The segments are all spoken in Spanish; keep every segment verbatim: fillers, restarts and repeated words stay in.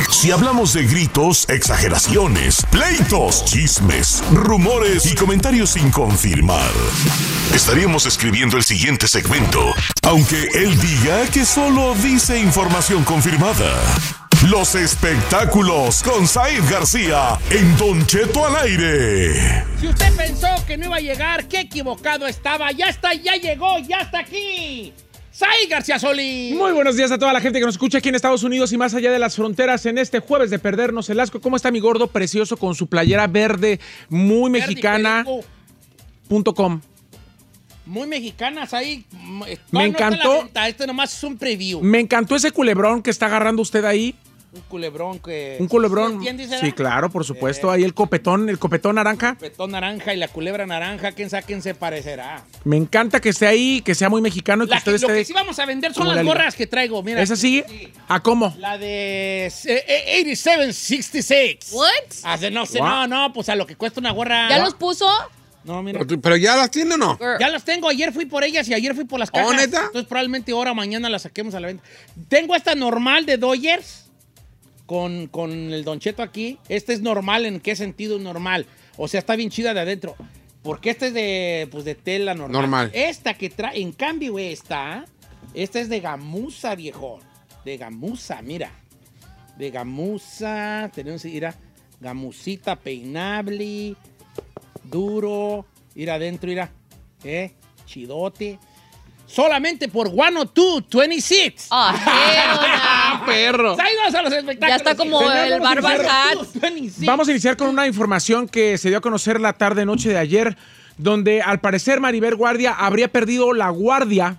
Si hablamos de gritos, exageraciones, pleitos, chismes, rumores y comentarios sin confirmar, estaríamos escribiendo el siguiente segmento, aunque él diga que solo dice información confirmada. Los espectáculos con Said García en Don Cheto al aire. Si usted pensó que no iba a llegar, qué equivocado estaba. Ya está, ya llegó, ya está aquí. Said García Solís. Muy buenos días a toda la gente que nos escucha aquí en Estados Unidos y más allá de las fronteras en este jueves de perdernos el asco. ¿Cómo está mi gordo precioso con su playera verde muy Verde mexicana punto com? Muy mexicanas ahí. Me encantó. Este nomás es un preview. Me encantó ese culebrón que está agarrando usted ahí. Un culebrón que... Un culebrón. ¿Sí entiendes, sí, claro, por supuesto. Ahí el copetón, el copetón naranja. El copetón naranja y la culebra naranja, quién sabe quién se parecerá. Me encanta que esté ahí, que sea muy mexicano y que La usted que, esté... Lo que sí vamos a vender son como las la gorras que traigo, mira. ¿Esa sí? sí. ¿A cómo? La de eh, ochenta y siete sesenta y seis. What? Hace, no sé, What? no, no, pues a lo que cuesta una gorra. ¿Ya los puso? No, mira. ¿Pero ya las tiene o no? Ya las tengo, ayer fui por ellas y ayer fui por las cajas. ¿Oh, neta? Entonces probablemente ahora o mañana las saquemos a la venta. Tengo esta normal de Dodgers con, con el Don Cheto aquí. Esta es normal, ¿en qué sentido normal? O sea, está bien chida de adentro. Porque esta es de, pues, de tela normal. Normal. Esta que trae, en cambio esta, esta es de gamuza, viejón. De gamuza, mira. De gamuza, tenemos, mira, gamusita peinable, duro, ir adentro, mira, eh, chidote. Solamente por ciento dos, veintiséis. ¡Ah, perro! Saludos a los espectáculos. Ya está como Señor, el vamos a Barba iniciar- Hat. Vamos a iniciar con una información que se dio a conocer la tarde-noche de ayer, donde al parecer Maribel Guardia habría perdido la guardia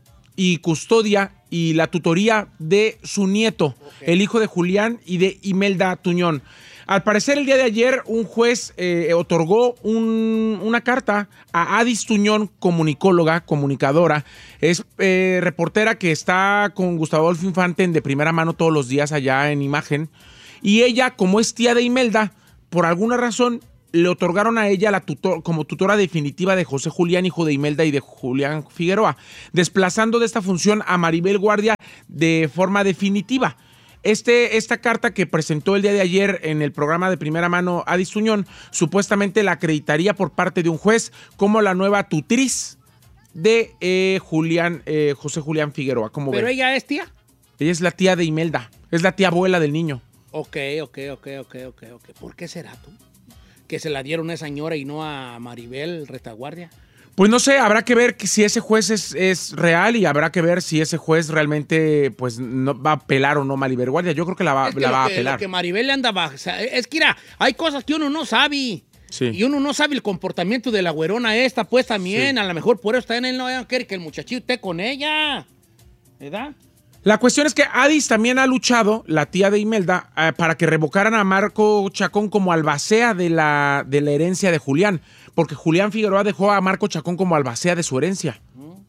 y custodia y la tutoría de su nieto, okay, el hijo de Julián y de Imelda Tuñón. Al parecer, el día de ayer, un juez eh, otorgó un, una carta a Adis Tuñón, comunicóloga, comunicadora. Es eh, reportera que está con Gustavo Adolfo Infante en De Primera Mano todos los días allá en Imagen. Y ella, como es tía de Imelda, por alguna razón le otorgaron a ella la tutor, como tutora definitiva de José Julián, hijo de Imelda y de Julián Figueroa, desplazando de esta función a Maribel Guardia de forma definitiva. Este, esta carta que presentó el día de ayer en el programa De Primera Mano Adis Tuñón, supuestamente la acreditaría por parte de un juez como la nueva tutriz de eh, Julián, eh, José Julián Figueroa. ¿Cómo ¿Pero ven? ella es tía? Ella es la tía de Imelda, es la tía abuela del niño. Ok, ok, ok, ok, ok, ok. ¿Por qué será tú? Que se la dieron a esa señora y no a Maribel Retaguardia. Pues no sé, habrá que ver si ese juez es, es real y habrá que ver si ese juez realmente pues no va a apelar o no a Maribel Guardia. Yo creo que la va, Es que la lo va a que, apelar. Lo que Maribel le anda baja. O sea, es que mira, hay cosas que uno no sabe. Sí. Y uno no sabe el comportamiento de la güerona esta, pues también. Sí. A lo mejor por eso también él no quiere que el muchachito esté con ella. ¿Verdad? La cuestión es que Adis también ha luchado, la tía de Imelda, eh, para que revocaran a Marco Chacón como albacea de la, de la herencia de Julián. Porque Julián Figueroa dejó a Marco Chacón como albacea de su herencia. Mm.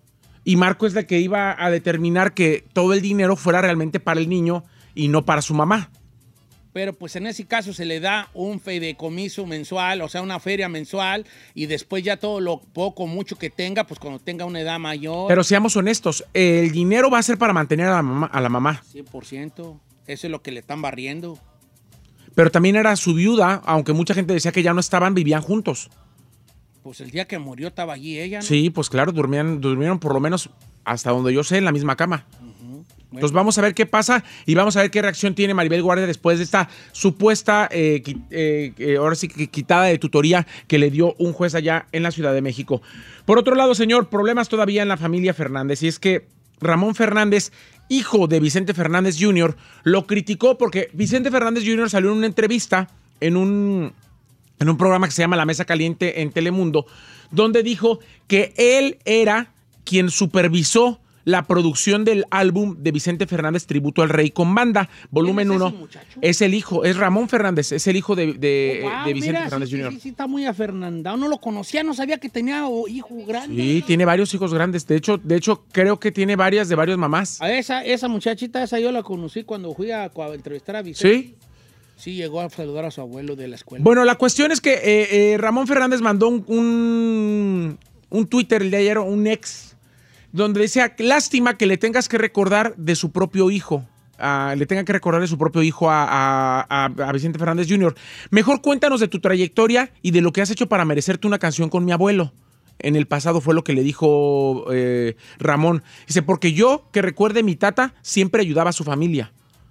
Y Marco es la que iba a determinar que todo el dinero fuera realmente para el niño y no para su mamá. Pero pues en ese caso se le da un fideicomiso mensual, o sea, una feria mensual, y después ya todo lo poco, mucho que tenga, pues cuando tenga una edad mayor. Pero seamos honestos, el dinero va a ser para mantener a la mamá. A la mamá. cien por ciento. Eso es lo que le están barriendo. Pero también era su viuda, aunque mucha gente decía que ya no estaban, vivían juntos. Pues el día que murió estaba allí ella, ¿no? Sí, pues claro, durmían, durmieron por lo menos, hasta donde yo sé, en la misma cama. Uh-huh. Bueno. Entonces vamos a ver qué pasa y vamos a ver qué reacción tiene Maribel Guardia después de esta supuesta, eh, eh, eh, ahora sí que quitada de tutoría que le dio un juez allá en la Ciudad de México. Por otro lado, señor, problemas todavía en la familia Fernández, y es que Ramón Fernández, hijo de Vicente Fernández junior, lo criticó porque Vicente Fernández junior salió en una entrevista en un, en un programa que se llama La Mesa Caliente en Telemundo, donde dijo que él era quien supervisó la producción del álbum de Vicente Fernández, Tributo al Rey con Banda, volumen uno. Es el hijo, es Ramón Fernández, es el hijo de, de, oh, wow, de Vicente mira, Fernández sí, junior Sí, sí, está muy afernandado. No lo conocía, no sabía que tenía hijo grande. Sí, tiene varios hijos grandes. De hecho, de hecho, creo que tiene varias de varias mamás. A esa, esa muchachita, esa yo la conocí cuando fui a, a entrevistar a Vicente. Sí. Sí, llegó a saludar a su abuelo de la escuela. Bueno, la cuestión es que eh, eh, Ramón Fernández mandó un, un, un Twitter el de ayer, un ex, donde decía, lástima que le tengas que recordar de su propio hijo. uh, le tenga que recordarle su propio hijo a, a, a, a Vicente Fernández junior Mejor cuéntanos de tu trayectoria y de lo que has hecho para merecerte una canción con mi abuelo. En el pasado fue lo que le dijo eh, Ramón. Dice, porque yo, que recuerde, mi tata siempre ayudaba a su familia.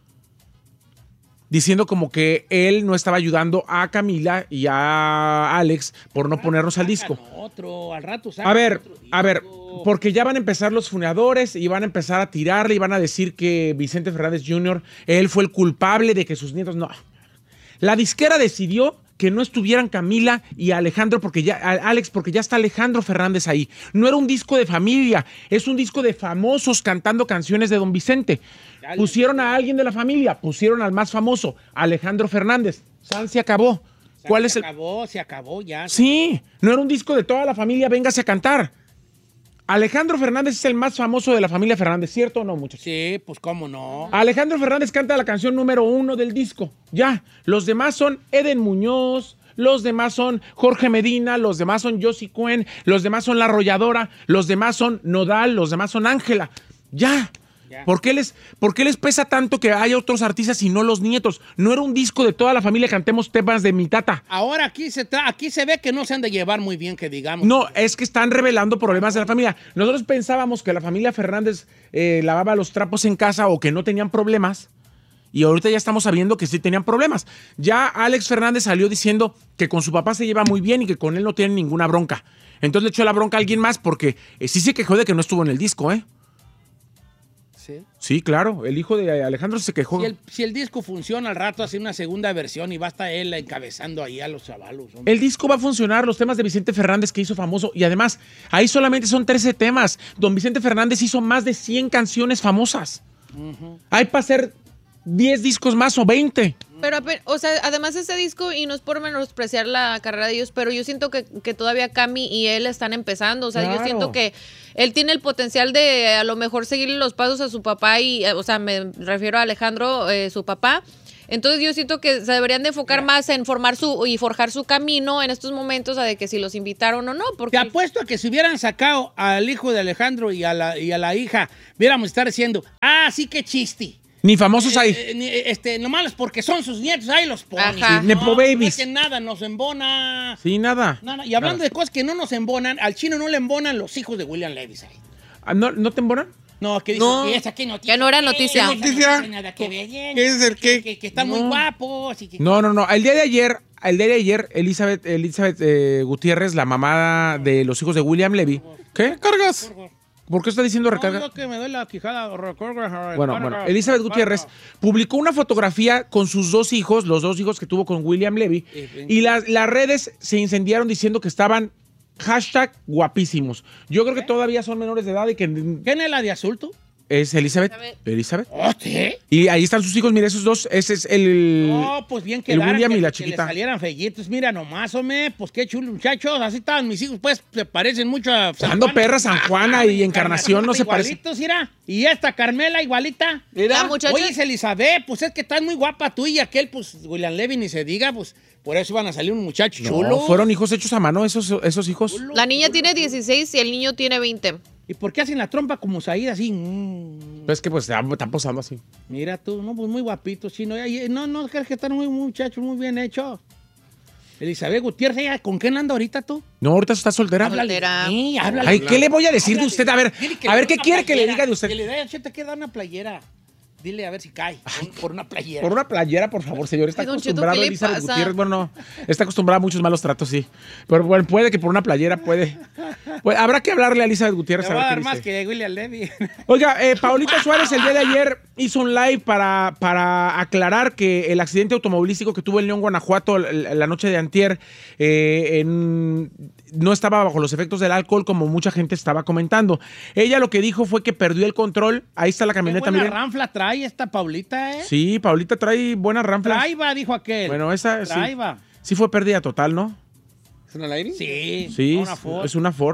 Diciendo como que él no estaba ayudando a Camila y a Alex por no ponernos al disco. Otro, al rato a ver, a ver, porque ya van a empezar los funeadores y van a empezar a tirarle y van a decir que Vicente Fernández junior, él fue el culpable de que sus nietos no. La disquera decidió que no estuvieran Camila y Alejandro porque ya Alex porque ya está Alejandro Fernández ahí. No era un disco de familia, es un disco de famosos cantando canciones de Don Vicente. Pusieron a alguien de la familia, pusieron al más famoso, Alejandro Fernández. San se acabó. ¿Cuál es el? Se acabó, se acabó ya. Sí, no era un disco de toda la familia, véngase a cantar. Alejandro Fernández es el más famoso de la familia Fernández, ¿cierto o no, muchachos? Sí, pues cómo no. Alejandro Fernández canta la canción número uno del disco. Ya, los demás son Eden Muñoz, los demás son Jorge Medina, los demás son Josie Cuen, los demás son La Arrolladora, los demás son Nodal, los demás son Ángela. Ya. ¿Por qué, les, ¿Por qué les pesa tanto que haya otros artistas y no los nietos? No era un disco de toda la familia, cantemos temas de mi tata. Ahora aquí se, tra aquí se ve que no se han de llevar muy bien, que digamos. No, es que están revelando problemas de la familia. Nosotros pensábamos que la familia Fernández eh, lavaba los trapos en casa o que no tenían problemas. Y ahorita ya estamos sabiendo que sí tenían problemas. Ya Alex Fernández salió diciendo que con su papá se lleva muy bien y que con él no tiene ninguna bronca. Entonces le echó la bronca a alguien más porque eh, sí se quejó de que no estuvo en el disco, ¿eh? Sí. Sí, claro. El hijo de Alejandro se quejó. Si el, si el disco funciona al rato, hace una segunda versión y va a estar él encabezando ahí a los chavalos. Hombre. El disco va a funcionar, los temas de Vicente Fernández que hizo famoso. Y además, ahí solamente son trece temas. Don Vicente Fernández hizo más de cien canciones famosas. Uh-huh. Hay para hacer diez discos más o veinte. Pero, o sea, además ese disco, y no es por menospreciar la carrera de ellos, pero yo siento que, que todavía Cami y él están empezando. O sea, claro. Yo siento que él tiene el potencial de a lo mejor seguirle los pasos a su papá y, o sea, me refiero a Alejandro, eh, su papá. Entonces yo siento que se deberían de enfocar yeah. más en formar su y forjar su camino en estos momentos, a de que si los invitaron o no. Porque... Te apuesto a que si hubieran sacado al hijo de Alejandro y a la, y a la hija, hubiéramos estar diciendo, ah, sí que chiste. Ni famosos hay. Eh, eh, este, nomás porque son sus nietos, ahí los ponen. Sí, Nepo no, babies. No es que nada nos embona. Sí, nada. nada. Y hablando nada. de cosas que no nos embonan, al chino no le embonan los hijos de William Levy. ¿No, ¿No te embonan? No, que dice no. que esa que noticia. Ya no era noticia. ¿Qué noticia? No nada que ver. ¿Qué es el qué? Que, que, que están no. muy guapos. Y que... No, no, no. El día de ayer, el día de ayer, Elizabeth, Elizabeth eh, Gutiérrez, la mamá de los hijos de William Levy. ¿Qué? ¿Cargas? ¿Por qué está diciendo recarga? No, no, que me doy la quijada. Recarga, bueno, bueno. Elizabeth Gutiérrez publicó una fotografía con sus dos hijos, los dos hijos que tuvo con William Levy, y las, las redes se incendiaron diciendo que estaban hashtag guapísimos. Yo creo que todavía son menores de edad y que... ¿Quién es la de azul, tú? Es Elizabeth. Elizabeth. ¿Oh, sí? Y ahí están sus hijos, mira, esos dos. Ese es el. No, pues bien el William que, y la que chiquita. le salieran fellitos. Mira nomás, hombre. Pues qué chulo, muchachos. Así estaban mis hijos, pues se parecen mucho a San Juana. Perra, San Juana ah, y Encarnación no se parecen. Igualitos, mira. Y esta Carmela, igualita. Mira, muchachos. Oye, Elizabeth, pues es que estás muy guapa tú y aquel, pues William Levy, ni se diga, pues por eso iban a salir un muchacho no, chulo. Fueron hijos hechos a mano esos, esos hijos. Chulo, la niña chulo. tiene dieciséis y el niño tiene veinte. ¿Y por qué hacen la trompa como Saíd así? Mm. Pues que pues están posando así. Mira tú, no, pues muy guapitos, chino. No, no, crees que están muy muchachos, muy bien hechos. Elizabeth Gutiérrez, ¿con quién anda ahorita tú? No, ahorita está soltera. Soltera. Sí, háblale. Ay, ¿qué le voy a decir háblale. de usted? A ver, a ver, ¿qué quiere playera, que le diga de usted? Que le dé, te queda una playera. Dile a ver si cae por, por una playera. Por una playera, por favor, señor. Está acostumbrado a Elizabeth Gutiérrez. Bueno, no. Está acostumbrada a muchos malos tratos, sí. Pero bueno, puede que por una playera puede. Pues, habrá que hablarle a Elizabeth Gutiérrez. Le voy a, a dar más que William Levy. Oiga, eh, Paulita Suárez el día de ayer hizo un live para, para aclarar que el accidente automovilístico que tuvo en León, Guanajuato, la, la noche de antier, eh, en, no estaba bajo los efectos del alcohol como mucha gente estaba comentando. Ella lo que dijo fue que perdió el control. Ahí está la camioneta. Qué buena miren. ranfla trae esta Paulita, ¿eh? Sí, Paulita trae buena ranfla. Traiva, dijo aquel. Bueno, esa Traiva. sí, sí fue pérdida total, ¿no? ¿Es una Lady? Sí. Sí, una Ford. es una Ford.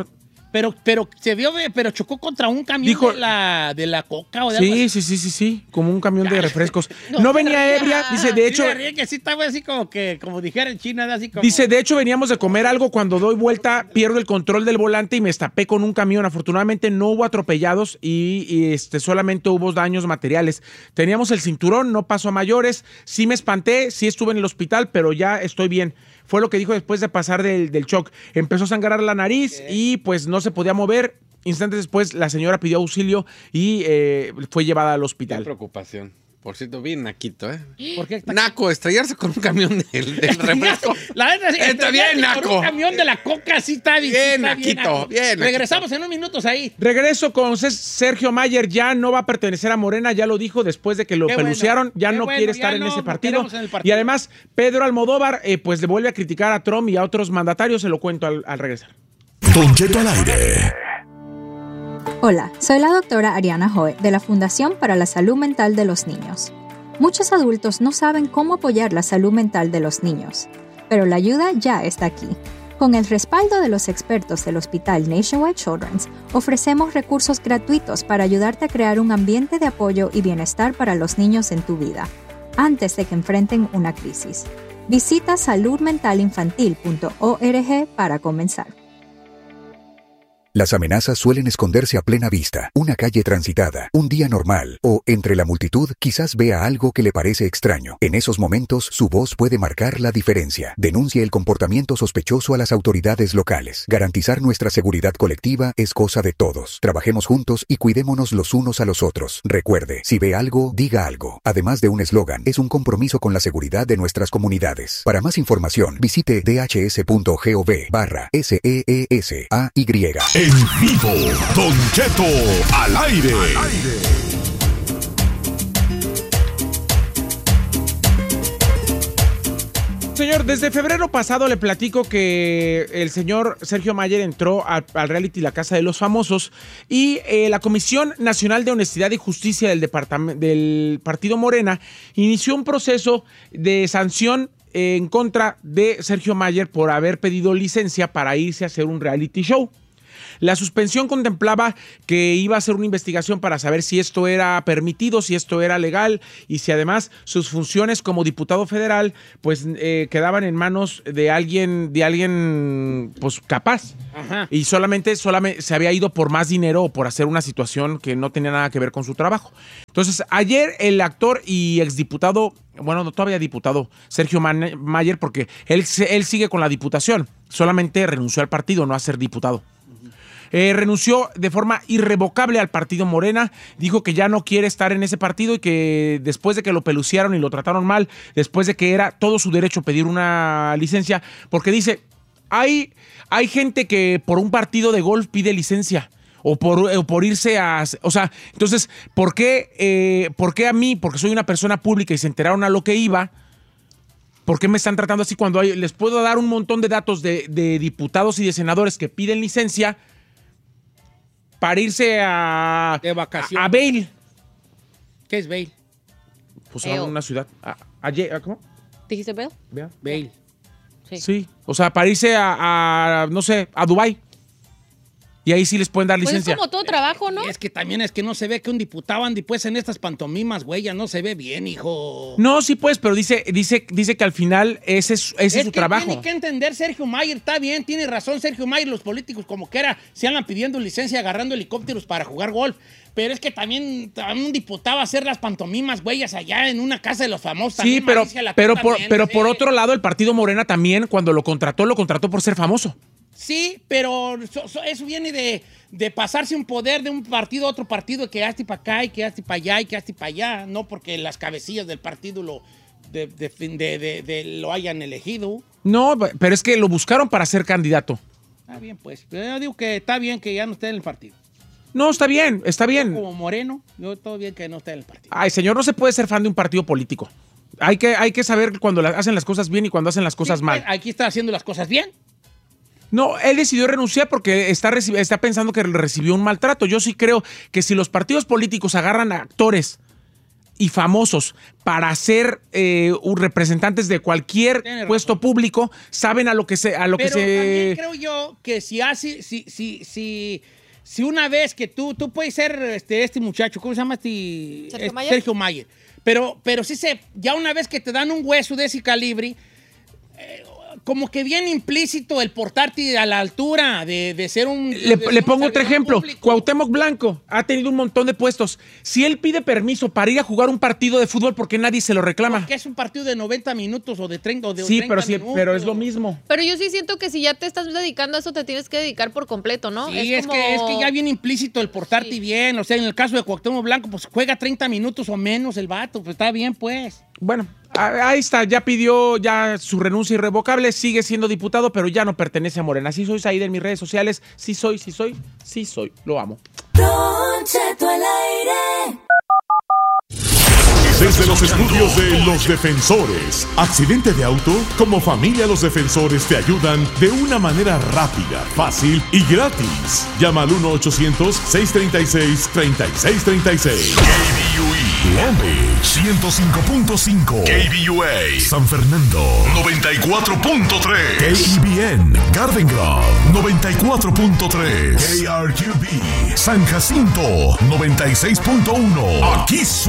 Pero, pero se vio, pero chocó contra un camión Dijo, de, la, de la coca o de algo Sí, así. sí, sí, sí, sí, como un camión de refrescos. No, no venía ebria, dice, de hecho... Sí, que sí estaba así como que, como dijera en China, así como... Dice, de hecho, veníamos de comer algo, cuando doy vuelta, pierdo el control del volante y me estapé con un camión. Afortunadamente no hubo atropellados y, y este, solamente hubo daños materiales. Teníamos el cinturón, no pasó a mayores. Sí me espanté, sí estuve en el hospital, pero ya estoy bien. Fue lo que dijo después de pasar del, del shock. Empezó a sangrar la nariz y pues no se podía mover. Instantes después la señora pidió auxilio y eh, fue llevada al hospital. Qué preocupación. Por cierto, bien naquito, ¿eh? ¿Por qué? Naco, estrellarse con un camión del, del refresco. La verdad, sí, está bien, con naco. un camión de la coca, sí está bien. Bien, sí está naquito, naco. bien, naquito. Regresamos en unos minutos ahí. Regreso con Sergio Mayer, ya no va a pertenecer a Morena, ya lo dijo después de que lo Qué pelucearon, bueno, ya qué no bueno, quiere ya estar en no, ese lo partido. queremos en el partido. Y además, Pedro Almodóvar, eh, pues le vuelve a criticar a Trump y a otros mandatarios, se lo cuento al, al regresar. Don Cheto al aire. Hola, soy la doctora Ariana Joe de la Fundación para la Salud Mental de los Niños. Muchos adultos no saben cómo apoyar la salud mental de los niños, pero la ayuda ya está aquí. Con el respaldo de los expertos del Hospital Nationwide Children's, ofrecemos recursos gratuitos para ayudarte a crear un ambiente de apoyo y bienestar para los niños en tu vida, antes de que enfrenten una crisis. Visita salud mental infantil punto org para comenzar. Las amenazas suelen esconderse a plena vista, una calle transitada, un día normal, o, entre la multitud, quizás vea algo que le parece extraño. En esos momentos, su voz puede marcar la diferencia. Denuncie el comportamiento sospechoso a las autoridades locales. Garantizar nuestra seguridad colectiva es cosa de todos. Trabajemos juntos y cuidémonos los unos a los otros. Recuerde, si ve algo, diga algo. Además de un eslogan, es un compromiso con la seguridad de nuestras comunidades. Para más información, visite dhs.gov barra S E E S A Y. En vivo, Don Cheto al aire. Al aire. Señor, desde febrero pasado le platico que el señor Sergio Mayer entró al, al reality La Casa de los Famosos y eh, la Comisión Nacional de Honestidad y Justicia del, departamento, del Partido Morena inició un proceso de sanción eh, en contra de Sergio Mayer por haber pedido licencia para irse a hacer un reality show. La suspensión contemplaba que iba a hacer una investigación para saber si esto era permitido, si esto era legal y si además sus funciones como diputado federal pues eh, quedaban en manos de alguien, de alguien pues capaz. Ajá. Y solamente, solamente se había ido por más dinero o por hacer una situación que no tenía nada que ver con su trabajo. Entonces, ayer el actor y exdiputado, bueno, no todavía diputado, Sergio Mayer, porque él, él sigue con la diputación, solamente renunció al partido, no a ser diputado. Eh, renunció de forma irrevocable al partido Morena, dijo que ya no quiere estar en ese partido y que después de que lo peluciaron y lo trataron mal, después de que era todo su derecho pedir una licencia, porque dice, hay, hay gente que por un partido de golf pide licencia. O por, o por irse a... O sea, entonces, ¿por qué, eh, ¿por qué a mí, porque soy una persona pública y se enteraron a lo que iba, por qué me están tratando así cuando hay, les puedo dar un montón de datos de, de diputados y de senadores que piden licencia para irse a... De vacaciones. A, a Vail. ¿Qué es Vail? Pues a una ciudad. A, a, a, ¿Cómo? ¿Dijiste Vail? Vail. Sí. Sí. O sea, para irse a, a no sé, a Dubái. Y ahí sí les pueden dar licencia. Pues es como todo trabajo, ¿no? Es que también es que no se ve que un diputado ande pues en estas pantomimas, güey, ya no se ve bien, hijo. No, sí pues, pero dice, dice, dice que al final ese es, ese es, es su que trabajo. Tiene que entender Sergio Mayer, está bien, tiene razón Sergio Mayer, los políticos como quiera se andan pidiendo licencia, agarrando helicópteros para jugar golf. Pero es que también, también un diputado va a hacer las pantomimas, güeyas, allá en una casa de los famosos. Sí, pero, pero, por, también, pero ¿sí? por otro lado, el partido Morena también, cuando lo contrató, lo contrató por ser famoso. Sí, pero so, so, eso viene de, de pasarse un poder de un partido a otro partido, que hazte para acá y que hazte para allá y que hazte para allá, no porque las cabecillas del partido lo, de, de, de, de, de, lo hayan elegido. No, pero es que lo buscaron para ser candidato. Está bien, pues. Yo digo que está bien que ya no esté en el partido. No, está bien, está bien. Yo como Moreno, yo todo bien que no esté en el partido. Ay, señor, no se puede ser fan de un partido político. Hay que, hay que saber cuando hacen las cosas bien y cuando hacen las cosas sí, mal. Aquí está haciendo las cosas bien. No, él decidió renunciar porque está, está pensando que recibió un maltrato. Yo sí creo que si los partidos políticos agarran a actores y famosos para ser eh, representantes de cualquier Tiene puesto razón. público saben a lo que se a lo Pero que se también creo yo que si hace, si, si, si, si una vez que tú, tú puedes ser este, este muchacho, ¿cómo se llama este? Sergio Este, Mayer. Sergio Mayer. Pero, pero sí se, ya una vez que te dan un hueso de ese calibre, eh, como que viene implícito el portarte a la altura de, de ser un... Le, de ser le un pongo otro servidor ejemplo. público. Cuauhtémoc Blanco ha tenido un montón de puestos. Si él pide permiso para ir a jugar un partido de fútbol, ¿por qué nadie se lo reclama? Que es un partido de noventa minutos o de treinta o de Sí, treinta pero sí, minutos. pero es lo mismo. Pero yo sí siento que si ya te estás dedicando a eso, te tienes que dedicar por completo, ¿no? Sí, es, que, es que ya viene implícito el portarte Sí. bien. O sea, en el caso de Cuauhtémoc Blanco, pues juega treinta minutos o menos el vato. Pues está bien, pues. Bueno, a- ahí está, ya pidió ya su renuncia irrevocable, sigue siendo diputado, pero ya no pertenece a Morena. Sí soy Saíd en mis redes sociales, sí soy, sí soy, sí soy, lo amo. Don Cheto al aire. Desde los estudios de Los Defensores. ¿Accidente de auto? Como familia Los Defensores te ayudan de una manera rápida, fácil y gratis. Llama al uno ochocientos, seiscientos treinta y seis, treinta y seis treinta y seis. K B U E Long Beach ciento cinco punto cinco. K B U A San Fernando noventa y cuatro punto tres. K E B N Garden Grove noventa y cuatro punto tres. K R Q B San Jacinto noventa y seis punto uno. Aquí suena